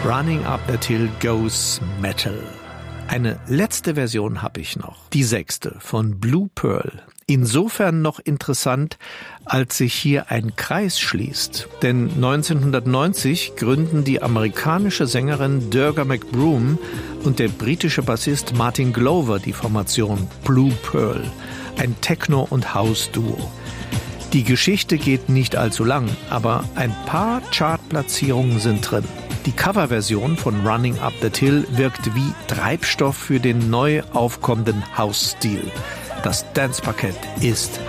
Running Up That Hill Goes Metal. Eine letzte Version habe ich noch, die 6. von Blue Pearl. Insofern noch interessant, als sich hier ein Kreis schließt. Denn 1990 gründen die amerikanische Sängerin Durga McBroom und der britische Bassist Martin Glover die Formation Blue Pearl, ein Techno- und House-Duo. Die Geschichte geht nicht allzu lang, aber ein paar Chartplatzierungen sind drin. Die Coverversion von Running Up That Hill wirkt wie Treibstoff für den neu aufkommenden House-Stil. Das Danceparkett ist